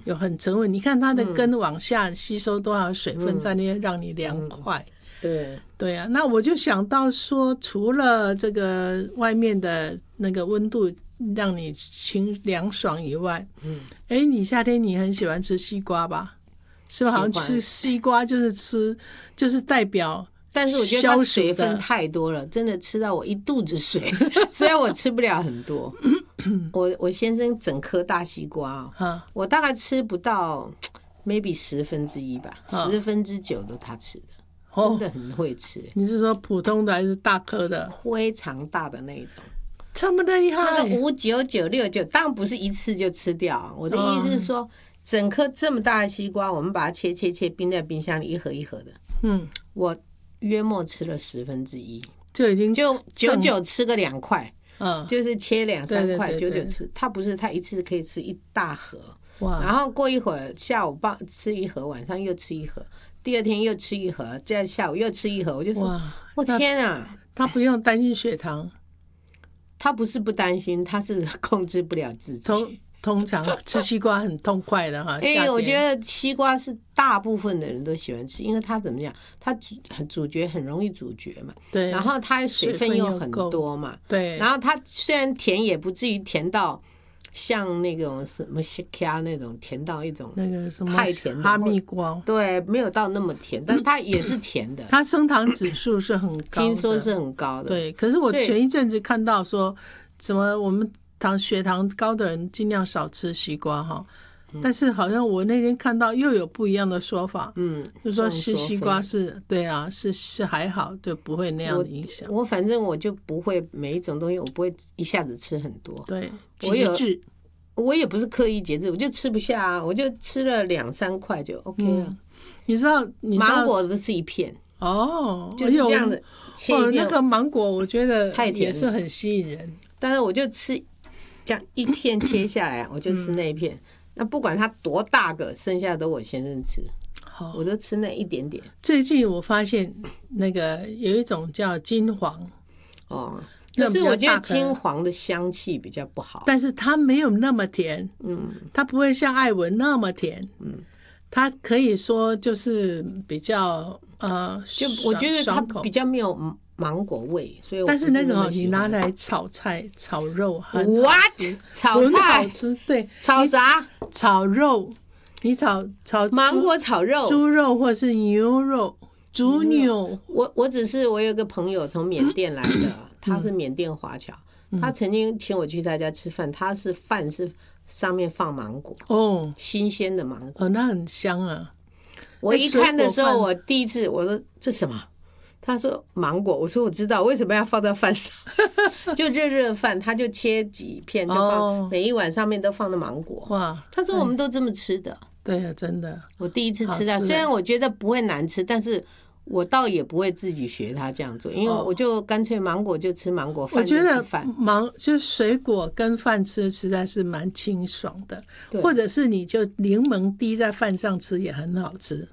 有很沉稳。你看它的根往下吸收多少水分，在那边让你凉快。 对对啊，那我就想到说，除了这个外面的那个温度让你清凉爽以外，你夏天你很喜欢吃西瓜吧？是不是？好像吃西瓜就是代表。 但是我觉得它水分太多了，真的吃到我一肚子水。虽然我吃不了很多，我先生整颗大西瓜我大概吃不到 maybe 1/10吧，9/10都他吃的，真的很会吃。 你是说普通的还是大颗的？ 非常大的那一种， 这么厉害。 那个59969，当然不是一次就吃掉。我的意思是说，整颗这么大的西瓜，我们把它切，冰在冰箱里，一盒一盒的。我约莫吃了1/10， 就已经就久吃个2块，就是切2-3块，久吃。它不是，它一次可以吃一大盒，然后过一会儿下午吃一盒，晚上又吃一盒，第二天又吃一盒，再下午又吃一盒。我就说，我天啊！ 他不用担心血糖， 他不是不担心，他是控制不了自己。 通常吃西瓜很痛快的哈。 我觉得西瓜是大部分的人都喜欢吃，因为它怎么讲，它主角很容易咀嚼嘛， 对， 然后它水分又很多嘛， 对， 然后它虽然甜，也不至于甜到像那种什么西卡那种甜到一种那个什么太甜的哈密瓜， 对，没有到那么甜，但它也是甜的。 它升糖指数是很高的， 听说是很高的。 对，可是我前一阵子看到说，什么我们血糖高的人尽量少吃西瓜哈。但是好像我那天看到又有不一样的说法，就说吃西瓜是对啊，是还好，就不会那样的影响。 我反正我就不会每一种东西，我不会一下子吃很多。 对，节制。 我也不是刻意节制，我就吃不下啊，我就吃了2-3块就 OK 了。 你知道芒果都是一片就是这样子切一片。 那个芒果我觉得太甜也是很吸引人， 但是我就吃这样一片切下来，我就吃那一片。那不管它多大个，剩下的都我先生吃，我都吃那一点点。 最近我发现那个有一种叫金黄可是我觉得金黄的香气比较不好， 但是它没有那么甜，它不会像艾文那么甜，它可以说就是比较就我觉得它比较没有芒果味，所以我但是那个你拿来炒菜、炒肉很好吃， 炒菜好吃，对， 炒啥？ 炒肉，你炒芒果炒肉， 猪肉或是牛肉，猪牛。 我有一个朋友从缅甸来的，他是缅甸华侨，他曾经请我去他家吃饭，他是饭是上面放芒果新鲜的芒果那很香啊。 我一看的时候，我第一次我说这什么？他说芒果，我说我知道，为什么要放在饭上？就热饭，他就切几片，就放每一碗上面都放的芒果。哇！他说我们都这么吃的。 对啊，真的。 我第一次吃到，虽然我觉得不会难吃，但是我倒也不会自己学他这样做，因为我就干脆芒果就吃芒果，饭就吃饭。 我觉得就是水果跟饭吃实在是蛮清爽的，或者是你就柠檬滴在饭上吃也很好吃。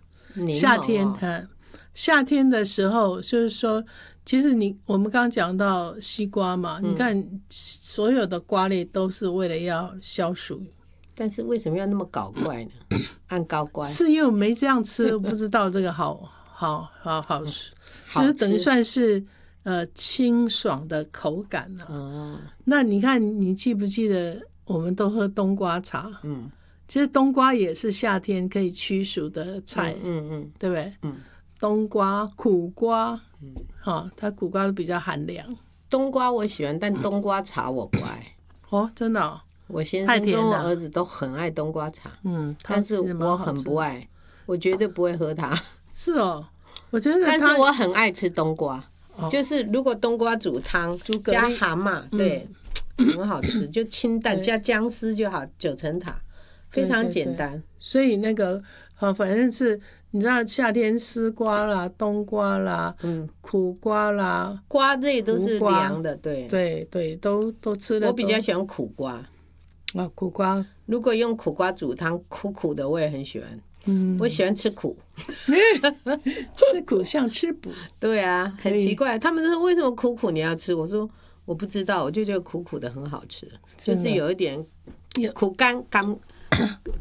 夏天的时候，就是说，其实我们刚刚讲到西瓜嘛，你看所有的瓜类都是为了要消暑， 但是为什么要那么搞怪呢？按高乖是因为我没这样吃，不知道这个好吃，就是等于算是清爽的口感啊。那你看，你记不记得我们都喝冬瓜茶？其实冬瓜也是夏天可以驱暑的菜，对不对？冬瓜、苦瓜，它苦瓜都比较寒凉。 冬瓜我喜欢，但冬瓜茶我不爱。 真的我先生跟我儿子都很爱冬瓜茶，但是我很不爱，我绝对不会喝它。 是我觉得， 但是我很爱吃冬瓜，就是如果冬瓜煮汤加蛤蟆，对，很好吃，就清淡加姜丝就好，9层塔，非常简单。 所以那个反正是你知道，夏天丝瓜啦、冬瓜啦、苦瓜啦， 瓜类都是凉的，对对对，都吃了。 我比较喜欢苦瓜苦瓜如果用苦瓜煮汤，苦苦的我也很喜欢。我喜欢吃苦， 吃苦像吃补。 对啊，很奇怪，他们说为什么苦苦你要吃？我说我不知道，我就觉得苦苦的很好吃，就是有一点苦干